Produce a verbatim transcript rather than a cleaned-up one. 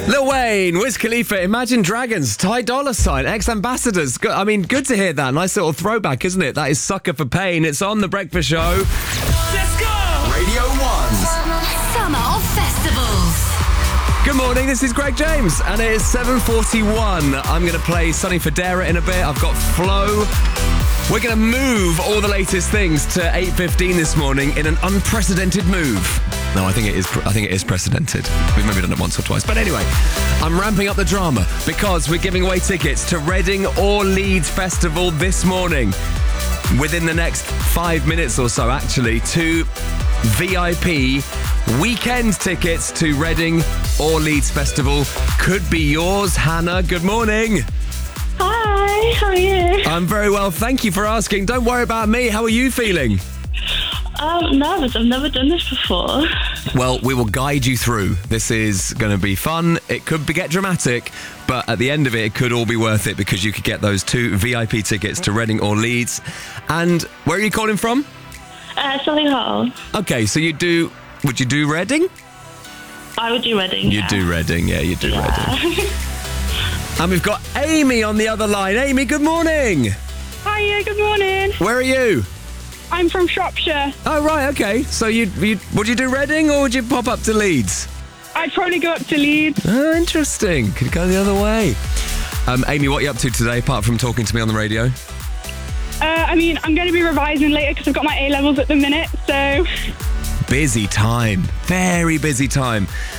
Lil Wayne, Wiz Khalifa, Imagine Dragons, Ty Dolla Sign, ex-ambassadors. Good- I mean, good to hear that. Nice little throwback, isn't it? That is Sucker for Pain. It's on The Breakfast Show. Let's go! Radio one's Summer of Festivals. Good morning, this is Greg James, and it is seven forty-one. I'm going to play Sonny Fodera in a bit. I've got Flow. We're going to move all the latest things to eight fifteen this morning in an unprecedented move. No, I think it is I think it is precedented. We've maybe done it once or twice. But anyway, I'm ramping up the drama because we're giving away tickets to Reading or Leeds Festival this morning. Within the next five minutes or so, actually, two V I P weekend tickets to Reading or Leeds Festival could be yours. Hannah, good morning. Hi, how are you? I'm very well, thank you for asking. Don't worry about me. How are you feeling? Um, nervous. I've never done this before. Well, we will guide you through. This is going to be fun. It could be, get dramatic, but at the end of it, it could all be worth it because you could get those two V I P tickets to Reading or Leeds. And where are you calling from? Uh, Solihull. Okay, so you do... Would you do Reading? I would do Reading. You yeah. do Reading, yeah, you do Yeah. Reading. And we've got Amy on the other line. Amy, good morning. Hiya, good morning. Where are you? I'm from Shropshire. Oh, right, okay. So you, you would you do Reading or would you pop up to Leeds? I'd probably go up to Leeds. Oh, interesting. Could go the other way. Um, Amy, what are you up to today, apart from talking to me on the radio? Uh, I mean, I'm going to be revising later because I've got my A-levels at the minute, so... Busy time. Very busy time.